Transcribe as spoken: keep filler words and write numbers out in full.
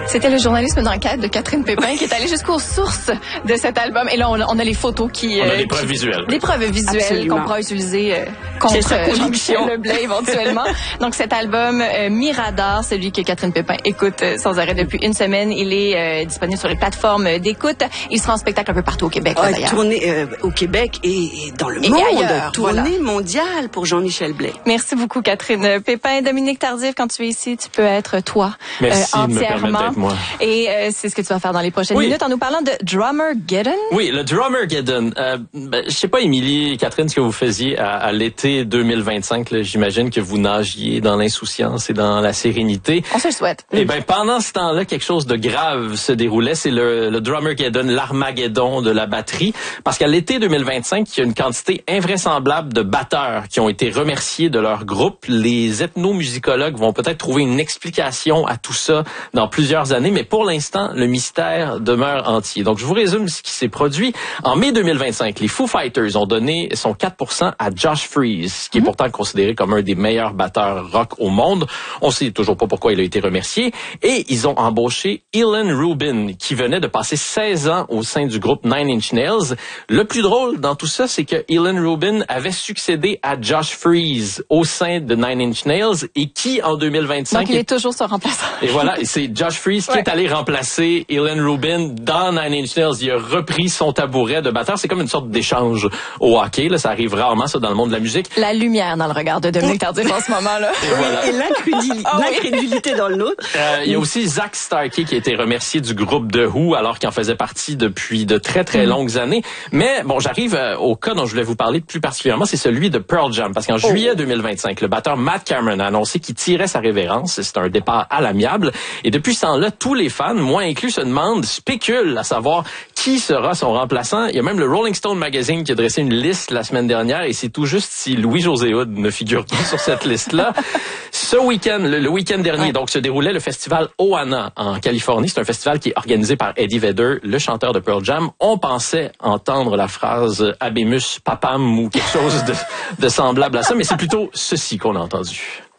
C'était le journalisme d'enquête de Catherine Pépin qui est allée jusqu'aux sources de cet album. Et là, on a, on a les photos qui... On a euh, des preuves qui, visuelles. Des preuves visuelles Absolument. qu'on pourra utiliser euh, contre euh, Jean-Michel Leblay éventuellement. Donc cet album euh, Mirador, celui que Catherine Pépin écoute euh, sans arrêt depuis une semaine, il est euh, disponible sur les plateformes d'écoute. Il sera en spectacle un peu partout au Québec. Ah, là, d'ailleurs. tournée euh, au Québec et, et dans le Et monde. ailleurs, Tournée voilà. mondiale pour Jean-Michel Blais. Merci beaucoup, Catherine Pépin. Dominique Tardif, quand tu es ici, tu peux être toi. Merci euh, de me permettre entièrement. d'être moi. Et euh, c'est ce que tu vas faire dans les prochaines Oui. minutes en nous parlant de Drummergeddon. Oui, le Drummergeddon. Euh, ben, je sais pas, Émilie, Catherine, ce que vous faisiez à, à l'été deux mille vingt-cinq. Là, j'imagine que vous nagiez dans l'insouciance et dans la sérénité. On se le souhaite. Eh ben, pendant ce temps-là, quelque chose de grave se déroulait. C'est le, le Drummergeddon, l'Armageddon de la batterie. Parce qu'à l'été deux mille vingt-cinq, il y a une quantité invraisemblable de batteurs qui ont été remerciés de leur groupe. Les ethnomusicologues vont peut-être trouver une explication à tout ça dans plusieurs années, mais pour l'instant, le mystère demeure entier. Donc, je vous résume ce qui s'est produit. En mai deux mille vingt-cinq, les Foo Fighters ont donné son quatre pour cent à Josh Freese, qui est pourtant considéré comme un des meilleurs batteurs rock au monde. On sait toujours pas pourquoi il a été remercié. Et ils ont embauché Ilan Rubin, qui venait de passer seize ans au sein du groupe Nine Inch Nails. Le plus drôle dans tout ça, c'est que Ilan Rubin avait succédé à Josh Freese au sein de Nine Inch Nails et qui, en deux mille vingt-cinq... Donc, il est toujours son remplaçant. Et voilà, et c'est Josh Freese qui Ouais. est allé remplacer Ilan Rubin dans Nine Inch Nails. Il a repris son tabouret de batteur. C'est comme une sorte d'échange au hockey. Là, ça arrive rarement, ça, dans le monde de la musique. La lumière dans le regard de Dominique Tardif en ce moment-là. Et voilà. Et l'incréduli- Ah oui. l'incrédulité dans l'autre. Euh, il y a aussi Zach Starkey qui a été remercié du groupe The Who alors qu'il en faisait partie depuis de très très longues années. Mais bon, j'arrive euh, au cas dont je voulais vous parler plus particulièrement, c'est celui de Pearl Jam. Parce qu'en juillet deux mille vingt-cinq, le batteur Matt Cameron a annoncé qu'il tirait sa révérence. C'est un départ à l'amiable. Et depuis ce temps-là, tous les fans, moi inclus, se demandent, spéculent à savoir qui sera son remplaçant. Il y a même le Rolling Stone Magazine qui a dressé une liste la semaine dernière et c'est tout juste si Louis-José Hood ne figure pas sur cette liste-là. Ce week-end, le, le week-end dernier, Ouais. donc, se déroulait le festival Ohana en Californie. C'est un festival qui est organisé par Eddie Vedder, le chanteur de Pearl Jam. On pensait entendre la phrase « Habemus Papam » ou quelque chose de, de semblable à ça, mais c'est plutôt ceci qu'on a entendu.